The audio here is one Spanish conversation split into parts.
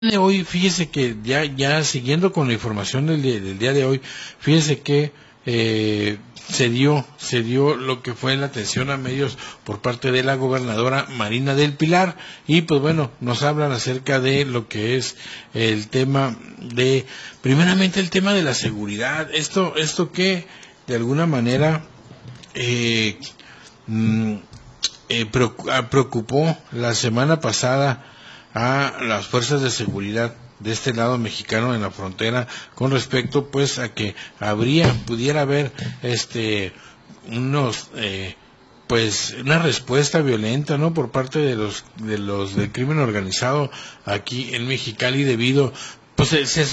De hoy, fíjese que ya siguiendo con la información del día de hoy, fíjese que se dio lo que fue la atención a medios por parte de la gobernadora Marina del Pilar, y pues bueno, nos hablan acerca de lo que es el tema primeramente el tema de la seguridad, esto que de alguna manera eh, mm, preocupó la semana pasada a las fuerzas de seguridad de este lado mexicano en la frontera, con respecto pues a que pudiera haber unos pues una respuesta violenta, ¿no?, por parte de los del crimen organizado aquí en Mexicali, debido pues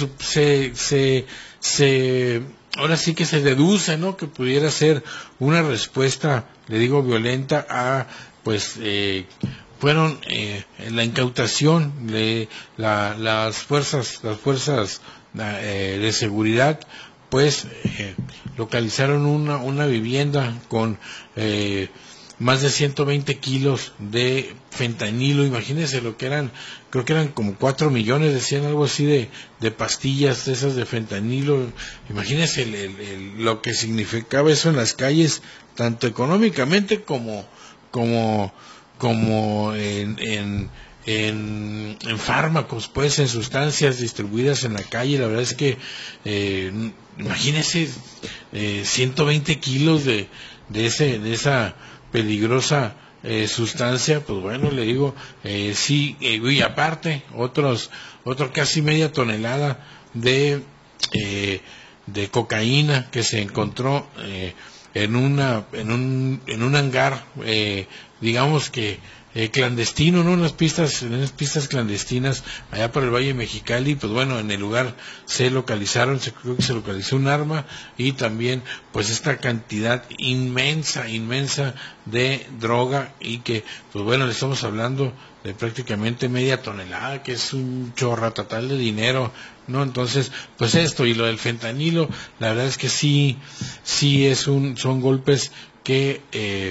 ahora sí que se deduce, ¿no?, que pudiera ser una respuesta, le digo, violenta a pues fueron la incautación de las fuerzas de seguridad, pues localizaron una vivienda con más de 120 kilos de fentanilo. Imagínense lo que eran, creo que eran como 4 millones, decían algo así, de pastillas esas de fentanilo. Imagínense lo que significaba eso en las calles, tanto económicamente como en fármacos, pues, en sustancias distribuidas en la calle. La verdad es que imagínese 120 kilos de esa peligrosa sustancia. Pues bueno, le digo, sí, y aparte otro casi media tonelada de cocaína que se encontró en un hangar, digamos que clandestino, ¿no?, en unas pistas clandestinas allá por el Valle de Mexicali. Pues bueno, en el lugar creo que se localizó un arma, y también pues esta cantidad inmensa de droga, y que pues bueno, le estamos hablando de prácticamente media tonelada, que es un chorratatal de dinero, ¿no? Entonces, pues esto y lo del fentanilo, la verdad es que sí son golpes que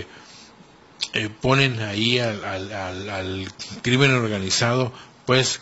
ponen ahí al crimen organizado pues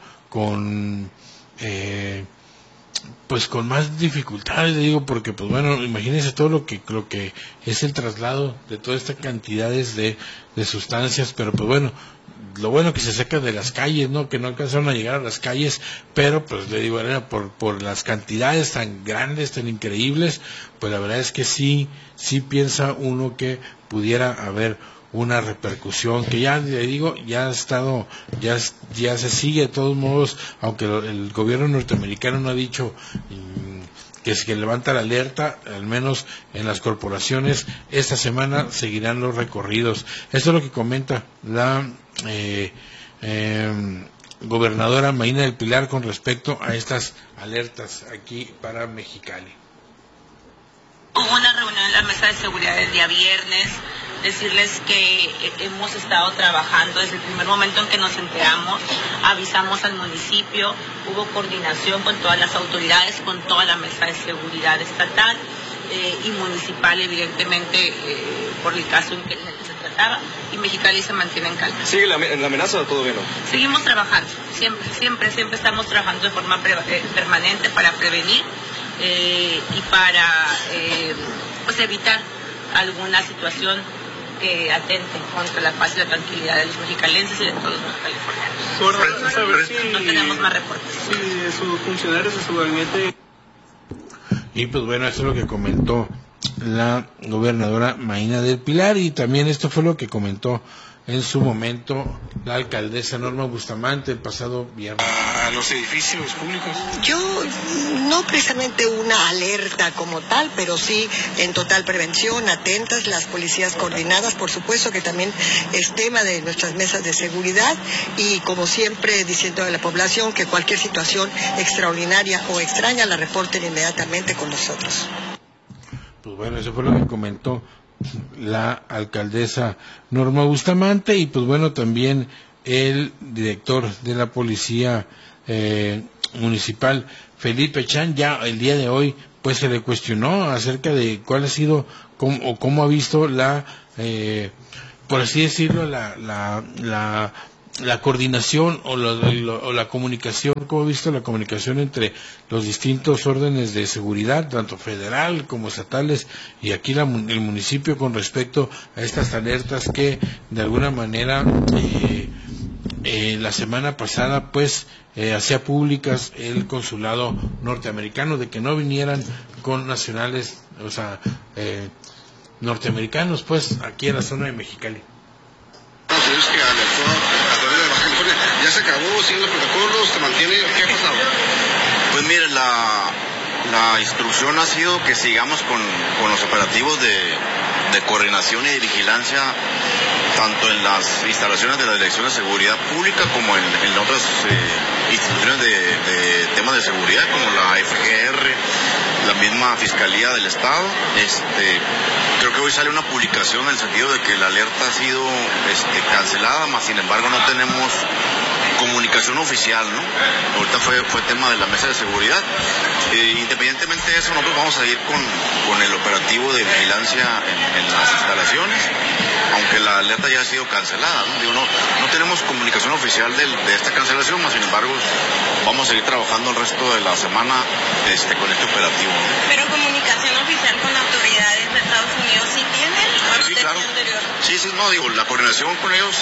eh, con más dificultades, le digo, porque pues bueno, imagínense todo lo que es el traslado de toda esta cantidades de sustancias. Pero pues bueno, lo bueno que se saca de las calles, ¿no?, que no alcanzaron a llegar a las calles, pero pues le digo, era por las cantidades tan grandes, tan increíbles. Pues la verdad es que sí piensa uno que pudiera haber una repercusión, que ya le digo, ya ha estado, ya se sigue de todos modos, aunque el gobierno norteamericano no ha dicho que levanta la alerta. Al menos en las corporaciones esta semana seguirán los recorridos. Esto es lo que comenta la gobernadora Marina del Pilar con respecto a estas alertas aquí para Mexicali. Hubo una reunión en la mesa de seguridad el día viernes. Decirles que hemos estado trabajando desde el primer momento en que nos enteramos, avisamos al municipio, hubo coordinación con todas las autoridades, con toda la mesa de seguridad estatal y municipal, evidentemente, por el caso en el que se trataba, y Mexicali se mantiene en calma. ¿Sigue la amenaza o todo bien? Seguimos trabajando, siempre estamos trabajando de forma permanente para prevenir y para pues evitar alguna situación que atente contra la paz y la tranquilidad de los mexicalenses y de todos los californianos. No tenemos más reportes. Sí, sus funcionarios de su gabinete. Y pues bueno, esto es lo que comentó la gobernadora Marina del Pilar, y también esto fue lo que comentó en su momento la alcaldesa Norma Bustamante el pasado viernes. ¿A los edificios públicos? Yo no precisamente una alerta como tal, pero sí en total prevención, atentas, las policías coordinadas, por supuesto que también es tema de nuestras mesas de seguridad, y como siempre diciendo a la población que cualquier situación extraordinaria o extraña la reporten inmediatamente con nosotros. Pues bueno, eso fue lo que comentó la alcaldesa Norma Bustamante. Y pues bueno, también el director de la policía municipal, Felipe Chan, ya el día de hoy pues se le cuestionó acerca de cuál ha sido cómo ha visto por así decirlo, la coordinación o la comunicación, como he visto, la comunicación entre los distintos órdenes de seguridad, tanto federal como estatales, y aquí el municipio con respecto a estas alertas que de alguna manera la semana pasada pues hacía públicas el consulado norteamericano de que no vinieran con nacionales, o sea, norteamericanos pues aquí en la zona de Mexicali. Es que alertó a través de Baja California. ¿Ya se acabó? ¿Siguen los protocolos? ¿Se mantiene? ¿Qué ha pasado? Pues mire, la instrucción ha sido que sigamos con los operativos de coordinación y de vigilancia, tanto en las instalaciones de la Dirección de Seguridad Pública como en otras instituciones de temas de seguridad, como la FGR, la misma Fiscalía del Estado. Creo que hoy sale una publicación en el sentido de que la alerta ha sido cancelada, mas sin embargo no tenemos comunicación oficial, ¿no? Ahorita fue tema de la mesa de seguridad. Independientemente de eso, nosotros vamos a ir con el operativo de vigilancia en las instalaciones, aunque la alerta ya ha sido cancelada, ¿no? Digo, no tenemos comunicación oficial de esta cancelación, mas sin embargo vamos a seguir trabajando el resto de la semana con este operativo, ¿no? Pero comunicación oficial con autoridades de Estados Unidos sí tienen. Sí, claro. Sí, no, digo, la coordinación con ellos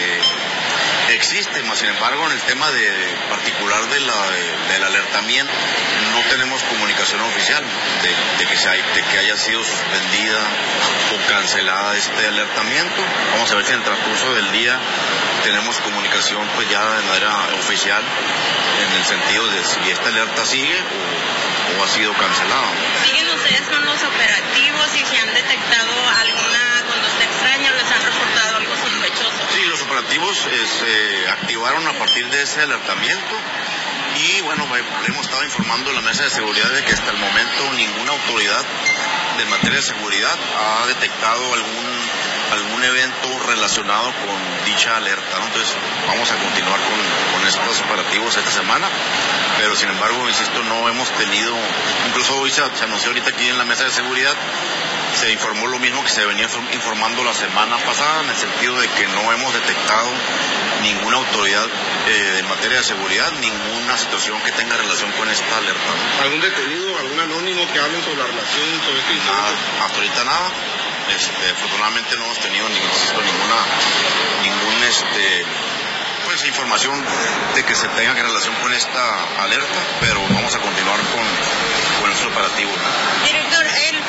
existe, más sin embargo en el tema particular del alertamiento no tenemos comunicación oficial de que haya sido suspendida o cancelada este alertamiento. Vamos a ver si en el transcurso del día tenemos comunicación pues ya de manera oficial en el sentido de si esta alerta sigue o ha sido cancelada. ¿Siguen ustedes con los operativos y si han detectado alguna conducta extraña o les han reportado algo sospechoso? Sí, los operativos se activaron a partir de ese alertamiento y bueno, hemos estado informando a la mesa de seguridad de que hasta el momento ninguna autoridad de materia de seguridad ha detectado algún evento relacionado con dicha alerta, ¿no? Entonces vamos a continuar con estos operativos esta semana, pero sin embargo, insisto, no hemos tenido, incluso hoy se anunció ahorita aquí en la mesa de seguridad, se informó lo mismo que se venía informando la semana pasada, en el sentido de que no hemos detectado ninguna autoridad en materia de seguridad, ninguna situación que tenga relación con esta alerta, ¿no? ¿Algún detenido, algún anónimo que hablen sobre la relación, sobre este incidente? Nada, hasta ahorita nada. Afortunadamente no hemos tenido ninguna pues información de que se tenga relación con esta alerta, pero vamos a continuar con estos operativos, ¿no? Director,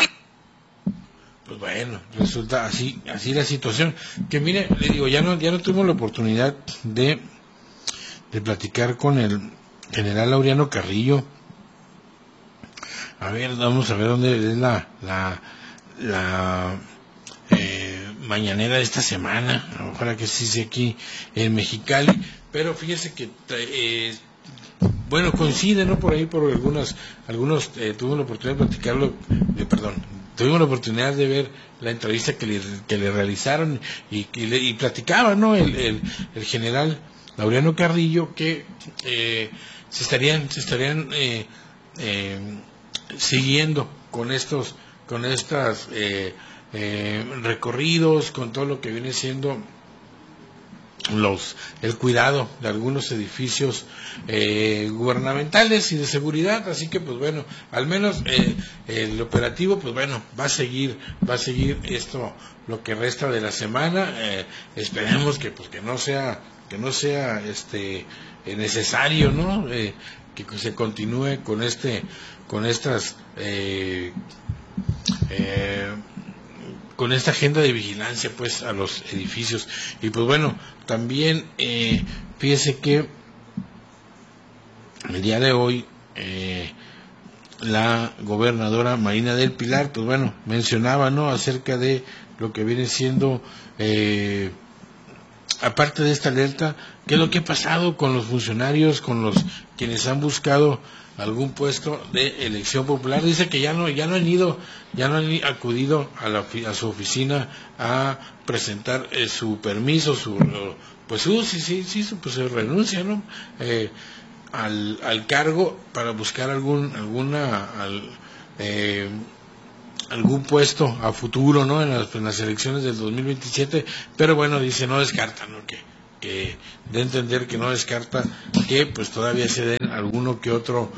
Pues bueno, resulta así la situación. Que mire, le digo, ya no tuvimos la oportunidad de platicar con el general Laureano Carrillo. A ver, vamos a ver dónde es la mañanera de esta semana. Ojalá que sí sea aquí en Mexicali, pero fíjese que bueno, coincide, ¿no? Por ahí, por algunos tuvimos la oportunidad de platicarlo, tuvimos la oportunidad de ver la entrevista que le realizaron y platicaba, ¿no? El general Laureano Carrillo que se estarían siguiendo con estas recorridos, con todo lo que viene siendo el cuidado de algunos edificios gubernamentales y de seguridad. Así que pues bueno, al menos el operativo pues bueno va a seguir esto lo que resta de la semana. Esperemos que no sea necesario, ¿no? Que se continúe con con esta agenda de vigilancia pues a los edificios. Y pues bueno, también fíjese que el día de hoy la gobernadora Marina del Pilar pues bueno mencionaba, ¿no?, acerca de lo que viene siendo aparte de esta alerta, qué es lo que ha pasado con los funcionarios, con quienes han buscado algún puesto de elección popular. Dice que ya no han acudido a su oficina a presentar su permiso, su renuncia, ¿no? Al cargo para buscar algún puesto a futuro, ¿no? En las elecciones del 2027, pero bueno, dice, no descartan, ¿no?, de entender que no descarta que pues todavía se den alguno que otro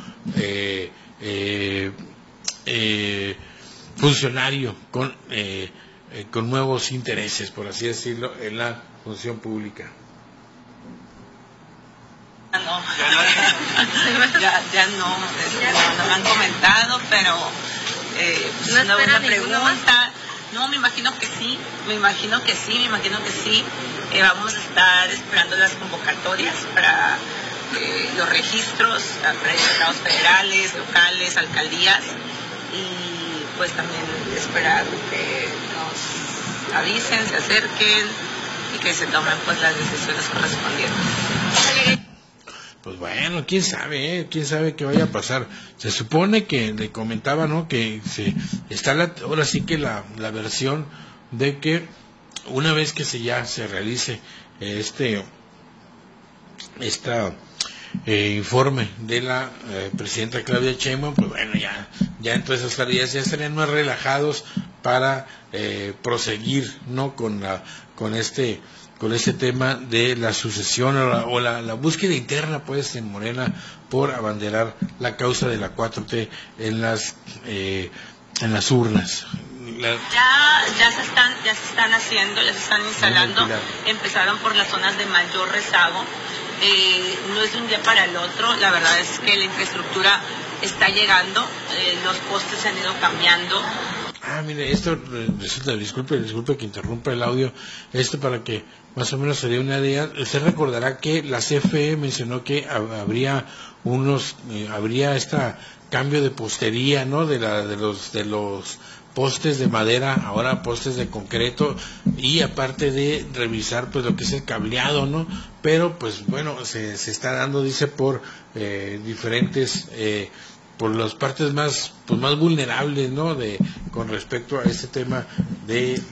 funcionario con nuevos intereses, por así decirlo, en la función pública. No, ya no me han comentado, pero pues ¿No una buena espera ninguno pregunta. No, me imagino que sí. Vamos a estar esperando las convocatorias para los registros, para diputados federales, locales, alcaldías, y pues también esperar que nos avisen, se acerquen y que se tomen pues las decisiones correspondientes. Pues bueno, quién sabe qué vaya a pasar. Se supone que le comentaba, ¿no? Que está ahora sí que la versión de que una vez que ya se realice informe de la presidenta Claudia Sheinbaum, pues bueno, ya entonces ya estarían más relajados para proseguir, ¿no? con este tema de la sucesión o la búsqueda interna, pues, en Morena por abanderar la causa de la 4T en las urnas. Ya se están haciendo, ya se están instalando. Empezaron por las zonas de mayor rezago. No es de un día para el otro. La verdad es que la infraestructura está llegando, los postes se han ido cambiando. Mire, esto resulta, disculpe que interrumpa el audio, esto para que más o menos se dé una idea. Usted recordará que la CFE mencionó que habría cambio de postería, ¿no? De los postes de madera, ahora postes de concreto, y aparte de revisar pues lo que es el cableado, ¿no? Pero pues bueno, se está dando, dice, por diferentes por las partes más vulnerables, ¿no? Con respecto a este tema de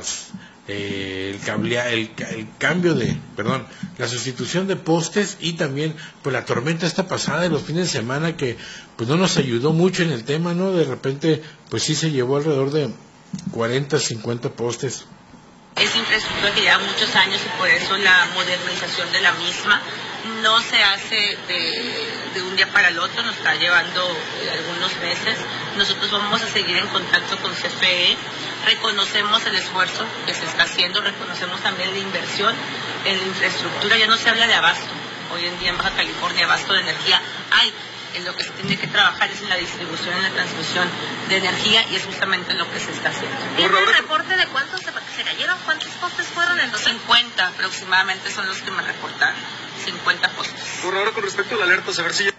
la sustitución de postes, y también pues la tormenta esta pasada de los fines de semana que pues no nos ayudó mucho en el tema, ¿no? De repente pues sí se llevó alrededor de 40, 50 postes. Es infraestructura que lleva muchos años y por eso la modernización de la misma no se hace de un día para el otro, nos está llevando algunos meses. Nosotros vamos a seguir en contacto con CFE, reconocemos el esfuerzo que se está haciendo, reconocemos también la inversión en la infraestructura. Ya no se habla de abasto, hoy en día en Baja California abasto de energía hay. En lo que se tiene que trabajar es en la distribución, en la transmisión de energía, y es justamente lo que se está haciendo. ¿Tiene el reporte de cuántos se cayeron? ¿Cuántos postes fueron en 50 aproximadamente son los que me reportaron, 50 postes. Por ahora, con respecto a la alerta, saber si ya...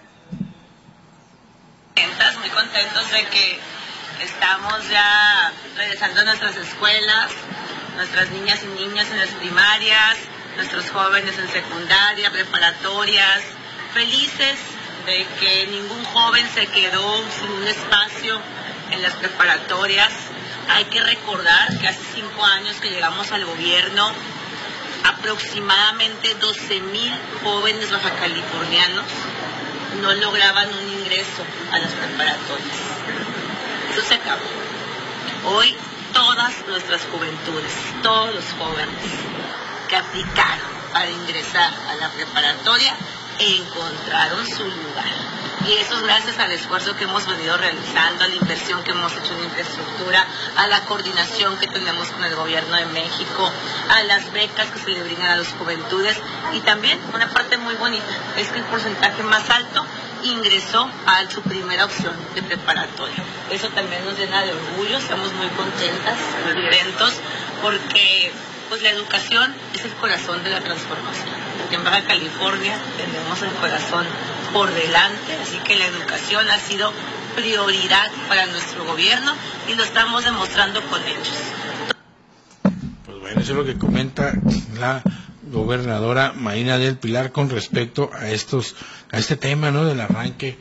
Muy contentos de que estamos ya regresando a nuestras escuelas, nuestras niñas y niños en las primarias, nuestros jóvenes en secundaria, preparatorias, felices de que ningún joven se quedó sin un espacio en las preparatorias. Hay que recordar que hace 5 años que llegamos al gobierno, aproximadamente 12,000 jóvenes bajacalifornianos no lograban un ingreso a las preparatorias. Eso se acabó. Hoy todas nuestras juventudes, todos los jóvenes que aplicaron para ingresar a la preparatoria encontraron su lugar, y eso es gracias al esfuerzo que hemos venido realizando, a la inversión que hemos hecho en infraestructura, a la coordinación que tenemos con el gobierno de México, a las becas que se le brindan a las juventudes, y también una parte muy bonita es que el porcentaje más alto ingresó a su primera opción de preparatoria. Eso también nos llena de orgullo, estamos muy contentas, muy contentos, porque pues la educación es el corazón de la transformación. Aquí en Baja California tenemos el corazón por delante, así que la educación ha sido prioridad para nuestro gobierno y lo estamos demostrando con hechos. Pues bueno, eso es lo que comenta la gobernadora Marina del Pilar con respecto a este tema, ¿no? Del arranque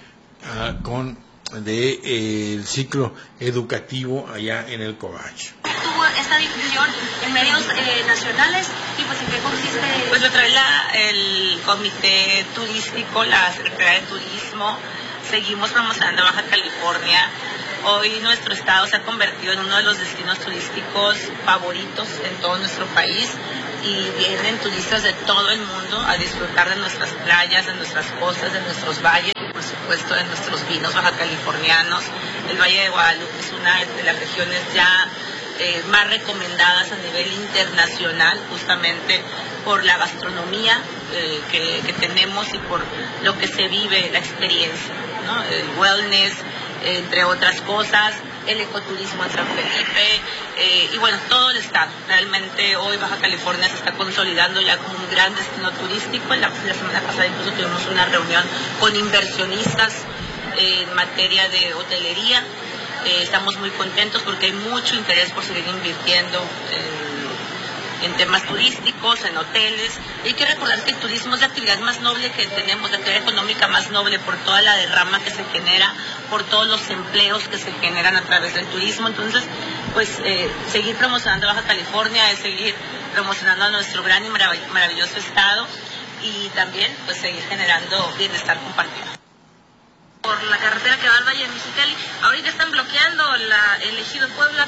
el ciclo educativo allá en el Cobach. ¿Tuvo esta difusión en medios nacionales y pues en qué consiste? Pues lo trae el Comité Turístico, la Secretaría de Turismo. Seguimos promocionando Baja California. Hoy nuestro estado se ha convertido en uno de los destinos turísticos favoritos en todo nuestro país. y vienen turistas de todo el mundo a disfrutar de nuestras playas, de nuestras costas, de nuestros valles y por supuesto de nuestros vinos baja californianos. El Valle de Guadalupe es una de las regiones ya más recomendadas a nivel internacional, justamente por la gastronomía que tenemos y por lo que se vive, la experiencia, ¿no? El wellness, entre otras cosas, el ecoturismo en San Felipe, y bueno, todo el estado. Realmente hoy Baja California se está consolidando ya como un gran destino turístico. La semana pasada incluso tuvimos una reunión con inversionistas en materia de hotelería. Estamos muy contentos porque hay mucho interés por seguir invirtiendo en temas turísticos, en hoteles. Y hay que recordar que el turismo es la actividad más noble que tenemos, la actividad económica más noble por toda la derrama que se genera, por todos los empleos que se generan a través del turismo. Entonces, pues seguir promocionando Baja California es seguir promocionando a nuestro gran y maravilloso estado y también pues seguir generando bienestar compartido. Por la carretera que va al Valle de Mexicali, ahorita están bloqueando el ejido Puebla.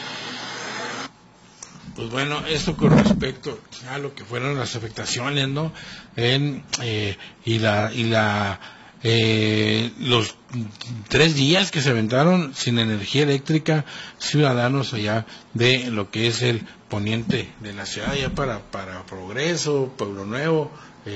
Pues bueno, esto con respecto a lo que fueron las afectaciones, ¿no? Los 3 días que se aventaron sin energía eléctrica ciudadanos allá de lo que es el poniente de la ciudad, ya para Progreso, Pueblo Nuevo,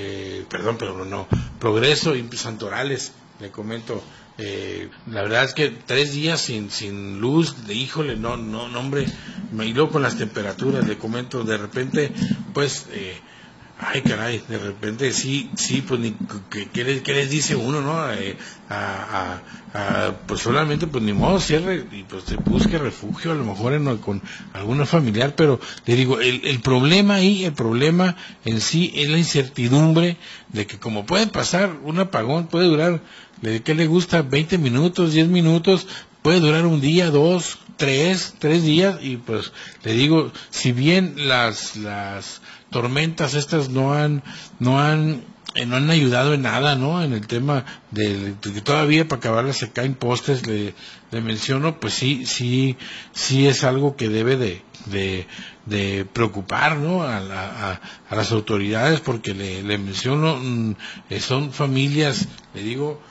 Progreso y Santorales, le comento. La verdad es que 3 días sin luz, híjole, no, hombre, y luego con las temperaturas, le comento, de repente, pues, ay caray, de repente sí, pues, ¿qué les dice uno, no? Pues solamente, pues ni modo, cierre, y pues se busque refugio, a lo mejor con alguna familiar, pero le digo, el problema ahí, el problema en sí es la incertidumbre de que como puede pasar, un apagón puede durar, ¿qué le gusta? 20 minutos, 10 minutos, puede durar un día, 2, 3 días, y pues le digo, si bien las tormentas estas no han ayudado en nada, ¿no? En el tema de que todavía para acabarla se caen postes, le menciono, pues sí es algo que debe de preocupar, ¿no? A las autoridades, porque le menciono, son familias, le digo,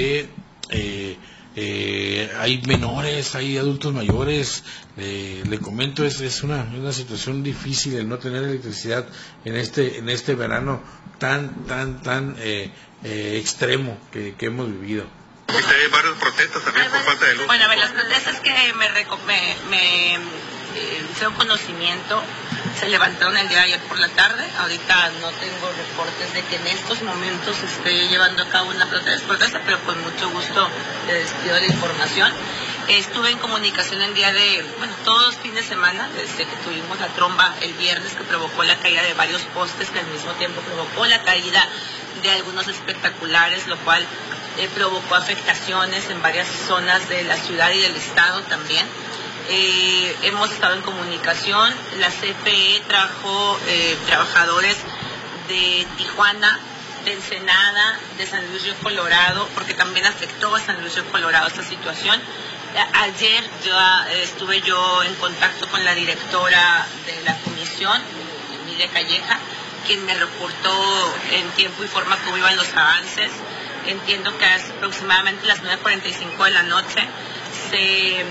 hay menores, hay adultos mayores, le comento, es una situación difícil el no tener electricidad en este verano tan extremo que hemos vivido. Hay varias protestas también por falta de luz. Bueno, a ver, las protestas que me hicieron conocimiento se levantaron el día de ayer por la tarde. Ahorita no tengo reportes de que en estos momentos se esté llevando a cabo una protesta, pero con mucho gusto les pido la información. Estuve en comunicación el día todos los fines de semana, desde que tuvimos la tromba el viernes que provocó la caída de varios postes, que al mismo tiempo provocó la caída de algunos espectaculares, lo cual provocó afectaciones en varias zonas de la ciudad y del estado también. Hemos estado en comunicación, la CFE trajo trabajadores de Tijuana, de Ensenada, de San Luis Río Colorado, porque también afectó a San Luis Río Colorado esta situación. Ayer estuve en contacto con la directora de la comisión, Emilia Calleja, quien me reportó en tiempo y forma cómo iban los avances. Entiendo que aproximadamente a las 9:45 de la noche se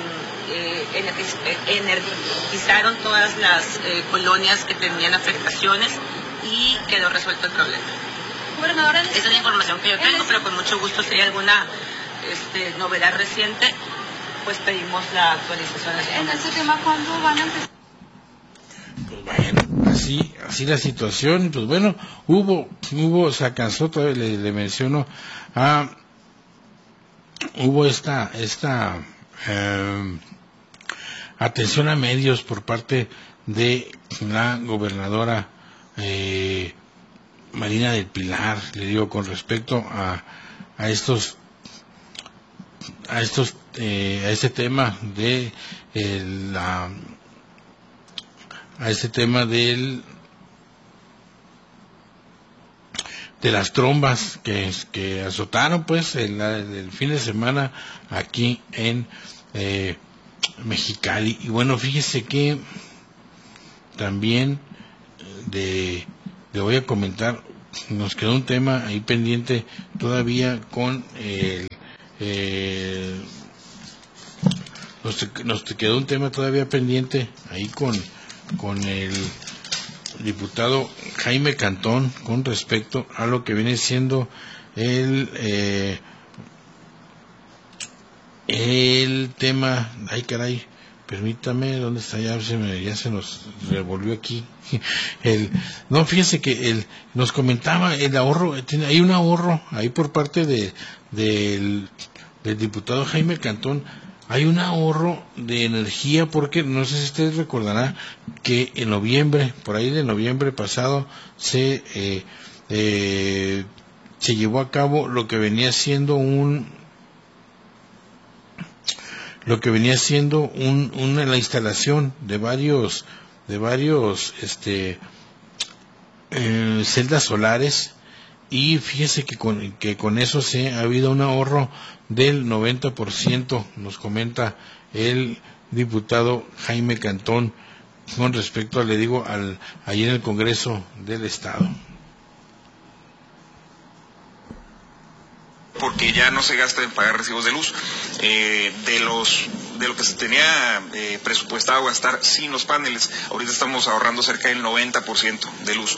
energizaron todas las colonias que tenían afectaciones y quedó resuelto el problema. Gobernadora, esa es la información que yo tengo, pero con mucho gusto, si hay alguna novedad reciente, pues pedimos la actualización. En este tema, ¿cuándo van a empezar? Pues bueno, así la situación. Pues bueno, se alcanzó, todavía le menciono, hubo esta atención a medios por parte de la gobernadora Marina del Pilar, le digo, con respecto a este tema de de las trombas que azotaron pues el fin de semana aquí en Mexicali. Y bueno, fíjese que también le voy a comentar. Nos quedó un tema ahí pendiente todavía con nos quedó un tema todavía pendiente ahí con el diputado Jaime Cantón con respecto a lo que viene siendo el tema. Ay, caray, permítame, ¿dónde está? Ya se nos revolvió aquí. No, fíjese que nos comentaba el ahorro, hay un ahorro ahí por parte del diputado Jaime Cantón. Hay un ahorro de energía porque no sé si ustedes recordarán que en noviembre, por ahí de noviembre pasado, se llevó a cabo lo que venía siendo la instalación de varios celdas solares, y fíjese que con eso ha habido un ahorro del 90%, nos comenta el diputado Jaime Cantón con respecto ahí en el Congreso del Estado. Porque ya no se gasta en pagar recibos de luz. De lo que se tenía presupuestado gastar sin los paneles, ahorita estamos ahorrando cerca del 90% de luz.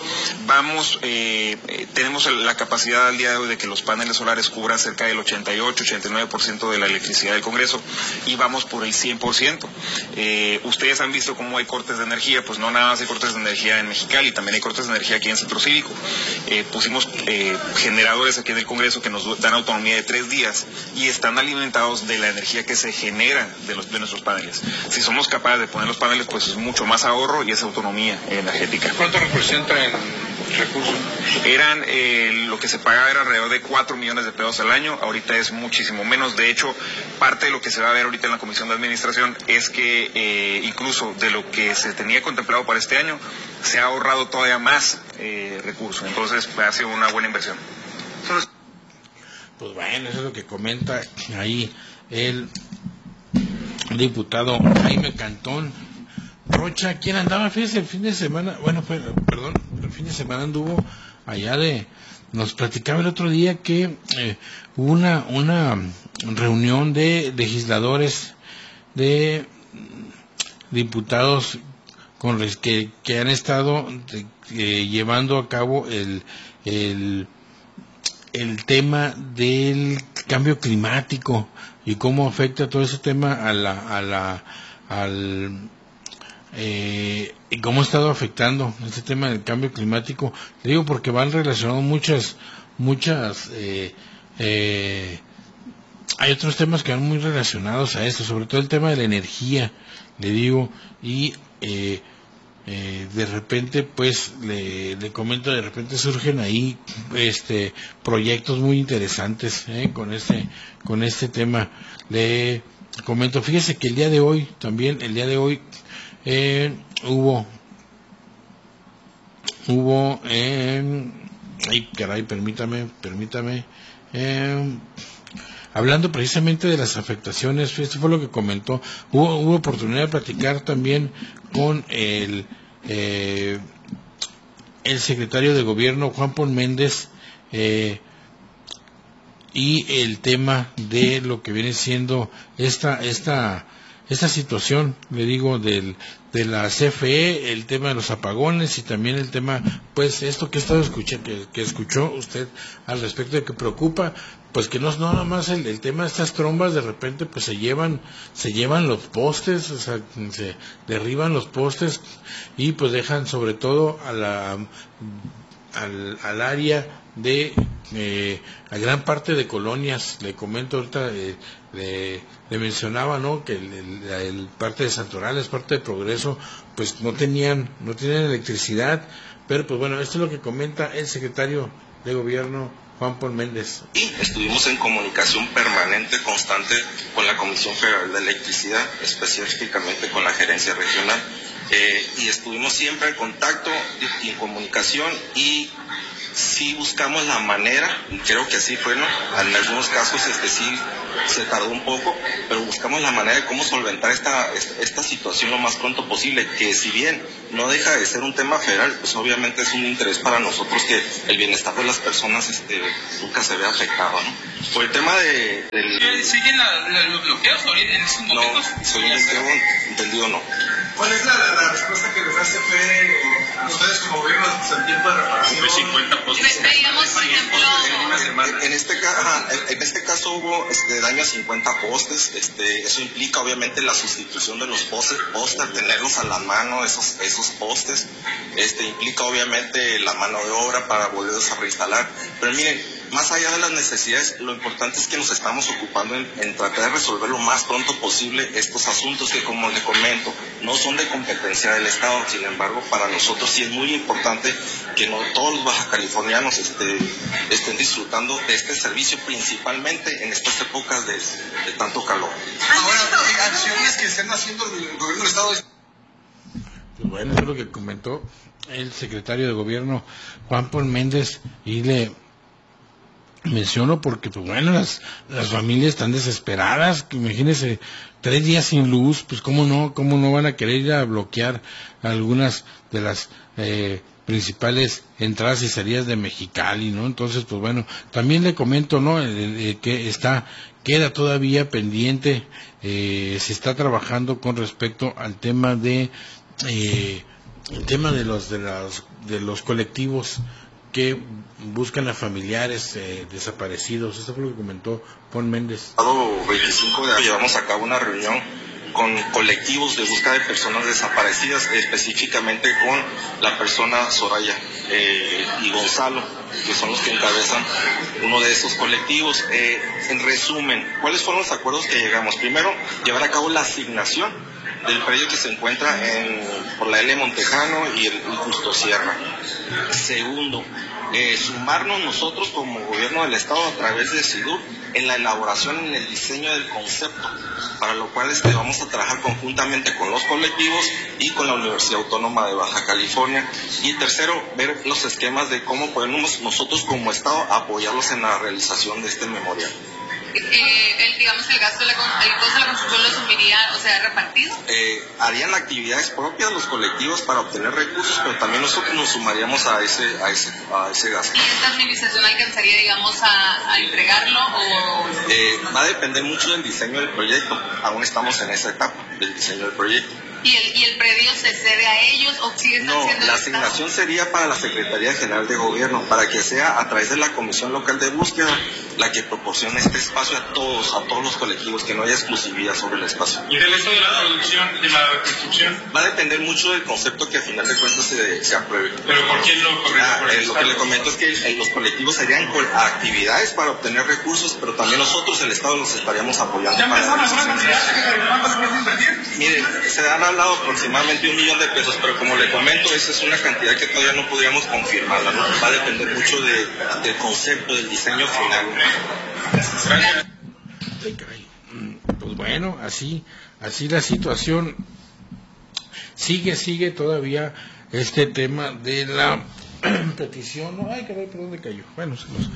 Tenemos la capacidad al día de hoy de que los paneles solares cubran cerca del 88-89% de la electricidad del Congreso, y vamos por el 100%. Ustedes han visto cómo hay cortes de energía. Pues no nada más hay cortes de energía en Mexicali, también hay cortes de energía aquí en Centro Cívico. Pusimos generadores aquí en el Congreso que nos dan autonomía de 3 días y están alimentados de la energía que se genera de nuestros paneles. Si somos capaces de poner los paneles, pues es mucho más ahorro y es autonomía energética. ¿Cuánto representa en recursos? Lo que se pagaba era alrededor de 4 millones de pesos al año, ahorita es muchísimo menos. De hecho, parte de lo que se va a ver ahorita en la Comisión de Administración es que incluso de lo que se tenía contemplado para este año, se ha ahorrado todavía más recursos. Entonces ha sido una buena inversión. Pues bueno, eso es lo que comenta ahí el diputado Jaime Cantón. Rocha, ¿quién andaba? Fíjese, el fin de semana, el fin de semana anduvo allá nos platicaba el otro día que hubo una reunión de legisladores, de diputados que han estado llevando a cabo el tema del cambio climático y cómo afecta todo ese tema y cómo ha estado afectando este tema del cambio climático. Le digo porque van relacionados muchas hay otros temas que van muy relacionados a esto, sobre todo el tema de la energía, le digo, y de repente pues le comento, de repente surgen ahí proyectos muy interesantes con este tema. Le comento, fíjese que el día de hoy hubo ay caray, permítame, hablando precisamente de las afectaciones, esto fue lo que comentó, hubo oportunidad de platicar también con el secretario de Gobierno, Juan Pon Méndez, y el tema de lo que viene siendo esta situación, le digo, de la CFE, el tema de los apagones y también el tema, pues esto que he estado escuchando, que escuchó usted al respecto, de que preocupa, pues que no nada más el tema de estas trombas, de repente pues se llevan los postes, o sea, se derriban los postes y pues dejan sobre todo al área de a gran parte de colonias. Le comento ahorita, le mencionaba, ¿no?, que el parte de Santorales, parte de Progreso, pues no tenían electricidad, pero pues bueno, esto es lo que comenta el secretario de Gobierno, Juan Pon Méndez. Y estuvimos en comunicación permanente, constante, con la Comisión Federal de Electricidad, específicamente con la gerencia regional, y estuvimos siempre en contacto y en comunicación, y sí buscamos la manera, y creo que así fue, ¿no? En algunos casos sí se tardó un poco, pero buscamos la manera de cómo solventar esta situación lo más pronto posible, que si bien no deja de ser un tema federal, pues obviamente es un interés para nosotros que el bienestar de las personas nunca se vea afectado, ¿no? Por el tema ¿Siguen los bloqueos ahorita en estos momentos? No, según tengo entendido, no. ¿Cuál es la respuesta que les da CFE ustedes como gobierno al tiempo de reparación? 50 postes. Veíamos, por ejemplo, en una semana. En este caso hubo daño a 50 postes. Eso implica obviamente la sustitución de los postes, tenerlos a la mano, esos postes. Implica obviamente la mano de obra para volverlos a reinstalar. Pero miren, más allá de las necesidades, lo importante es que nos estamos ocupando en tratar de resolver lo más pronto posible estos asuntos que, como le comento, no son de competencia del Estado. Sin embargo, para nosotros sí es muy importante que no todos los bajacalifornianos estén disfrutando de este servicio, principalmente en estas épocas de tanto calor. Ahora, acciones que estén haciendo el gobierno del Estado. Pues bueno, eso es lo que comentó el secretario de Gobierno, Juan Pon Méndez, y le menciono porque, pues bueno, las familias están desesperadas, que imagínense 3 días sin luz, pues cómo no van a querer ir a bloquear algunas de las principales entradas y salidas de Mexicali, ¿no? Entonces, pues bueno, también le comento, ¿no? Que queda todavía pendiente, se está trabajando con respecto al tema de los colectivos que buscan a familiares desaparecidos. Eso fue lo que comentó Pon Méndez. El 25 de abril llevamos a cabo una reunión con colectivos de búsqueda de personas desaparecidas, específicamente con la persona Soraya y Gonzalo, que son los que encabezan uno de esos colectivos. En resumen, ¿cuáles fueron los acuerdos que llegamos? Primero, llevar a cabo la asignación del predio que se encuentra por la L. Montejano y el Justo Sierra. Segundo, sumarnos nosotros como gobierno del Estado a través de SIDUR en la elaboración, en el diseño del concepto, para lo cual vamos a trabajar conjuntamente con los colectivos y con la Universidad Autónoma de Baja California. Y tercero, ver los esquemas de cómo podemos nosotros como Estado apoyarlos en la realización de este memorial. El gasto el costo de la construcción lo asumiría, repartido. Harían actividades propias los colectivos para obtener recursos, pero también nosotros nos sumaríamos a ese gasto. ¿Y esta administración alcanzaría, a entregarlo o...? Va a depender mucho del diseño del proyecto. Aún estamos en esa etapa del diseño del proyecto. ¿Y el predio se cede a ellos o sigue siendo No, la asignación sería para la Secretaría General de Gobierno, para que sea a través de la Comisión Local de Búsqueda la que proporcione este espacio a todos los colectivos, que no haya exclusividad sobre el espacio. ¿Y del resto de la producción, de la construcción? Va a depender mucho del concepto que a final de cuentas se apruebe. ¿Pero por quién lo corre? Lo que le comento es que los colectivos harían actividades para obtener recursos, pero también nosotros, el Estado, los estaríamos apoyando. ¿Ya empezaron alguna cantidad? ¿Cuánto se puede invertir? Miren, se han hablado aproximadamente $1 millón, pero como le comento, esa es una cantidad que todavía no podríamos confirmarla, ¿no? Va a depender mucho del concepto, del diseño final. Pues bueno, así la situación sigue todavía este tema de la petición. Ay, caray, ¿por dónde cayó? Bueno,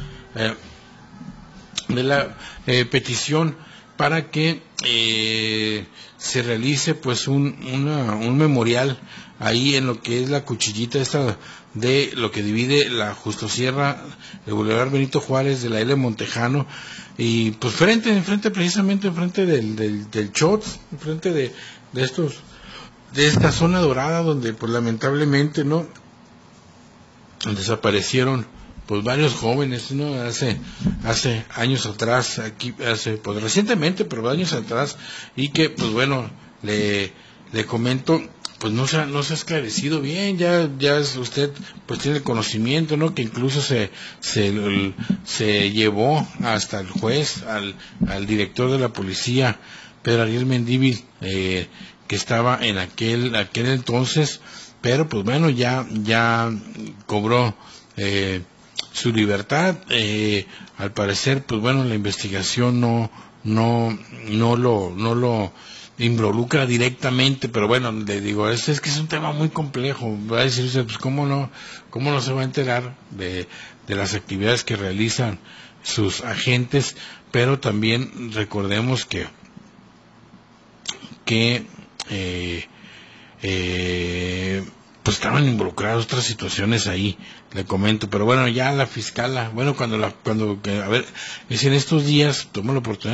de la petición para que se realice pues un memorial ahí en lo que es la cuchillita esta de lo que divide la Justo Sierra, el Boulevard Benito Juárez de la L. Montejano, y pues precisamente enfrente del Chots, enfrente de esta zona dorada donde pues lamentablemente no desaparecieron pues varios jóvenes, ¿no? Hace años atrás, pues recientemente, pero años atrás, y que pues bueno, le comento, pues no se ha esclarecido bien. Ya usted pues tiene el conocimiento, ¿no? Que incluso se llevó hasta el juez, al director de la policía, Pedro Ariel Mendívil, que estaba en aquel entonces, pero pues bueno, ya cobró su libertad. Al parecer, pues bueno, la investigación no lo involucra directamente, pero bueno, le digo, es que es un tema muy complejo. Va a decir usted, pues cómo no se va a enterar de las actividades que realizan sus agentes, pero también recordemos que pues estaban involucradas otras situaciones ahí, le comento, pero bueno, ya la fiscala, bueno, a ver, es en estos días, tomo la oportunidad